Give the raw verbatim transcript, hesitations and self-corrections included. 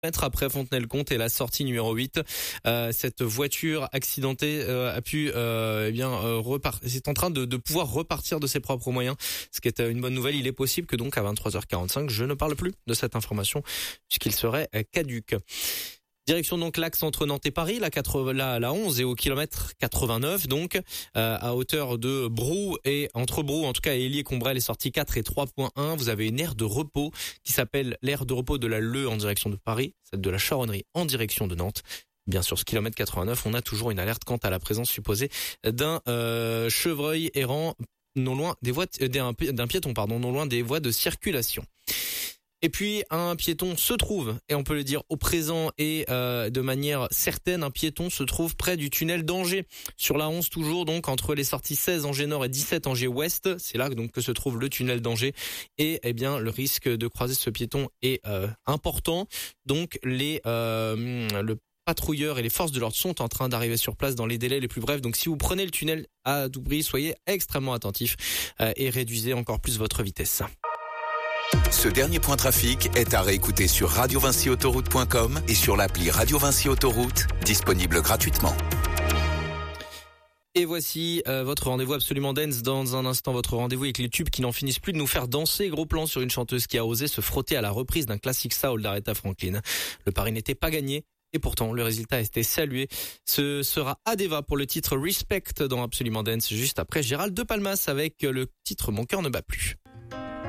mètres après Fontenay-le-Comte et la sortie numéro huit. Euh, cette voiture accidentée euh, a pu, euh, eh bien, euh, repart- c'est en train de, de pouvoir repartir de ses propres moyens, ce qui est une bonne nouvelle. Il est possible que donc à vingt-trois heures quarante-cinq, je ne parle plus de cette information puisqu'il serait caduque. Direction donc l'axe entre Nantes et Paris, la, quatre, la, la onze et au kilomètre quatre-vingt-neuf donc, euh, à hauteur de Brou et entre Brou en tout cas et Hélier-Combrel, les sorties quatre et trois point un, vous avez une aire de repos qui s'appelle l'aire de repos de la Leu en direction de Paris, celle de la Charonnerie en direction de Nantes. Bien sûr, ce kilomètre quatre-vingt-neuf, on a toujours une alerte quant à la présence supposée d'un euh, chevreuil errant non loin des voies, d'un, d'un piéton pardon, non loin des voies de circulation. Et puis un piéton se trouve, et on peut le dire au présent et euh, de manière certaine, un piéton se trouve près du tunnel d'Angers, sur la onze toujours, donc entre les sorties seize Angers Nord et dix-sept Angers Ouest. C'est là donc que se trouve le tunnel d'Angers, et eh bien le risque de croiser ce piéton est euh, important. Donc les euh, le patrouilleurs et les forces de l'ordre sont en train d'arriver sur place dans les délais les plus brefs. Donc si vous prenez le tunnel à Doubry, soyez extrêmement attentifs euh, et réduisez encore plus votre vitesse. Ce dernier point trafic est à réécouter sur radio vinci autoroute point com et sur l'appli Radio Vinci Autoroute, disponible gratuitement. Et voici euh, votre rendez-vous absolument dance. Dans un instant, votre rendez-vous avec les tubes qui n'en finissent plus de nous faire danser. Gros plan sur une chanteuse qui a osé se frotter à la reprise d'un classique soul d'Aretha Franklin. Le pari n'était pas gagné. Et pourtant, le résultat a été salué. Ce sera Adeva pour le titre Respect dans Absolument Dance, juste après Gérald de Palmas avec le titre Mon cœur ne bat plus.